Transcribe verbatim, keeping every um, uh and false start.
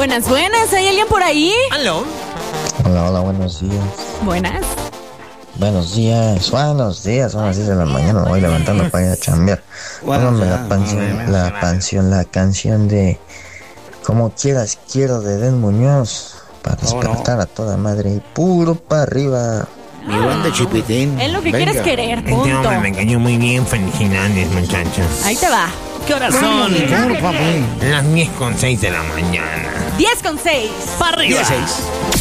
Buenas, buenas. ¿Hay alguien por ahí? ¿Aló? Hola, hola, buenos días. Buenas. Buenos días, buenos días, son las diez de la mañana, me voy levantando para ir a chambear. Póngame la canción, la canción, la canción de Como quieras quiero de Den Muñoz, para despertar a toda madre y puro para arriba. Mi banda Chipitín. Es lo que Venga. quieres querer, Este punto. hombre me cayó muy bien, felicidades, muchachos. Ahí te va. ¿Qué horas son? Seguro, papi. Las diez con seis de la mañana. diez con seis. ¡Para arriba! dieciséis.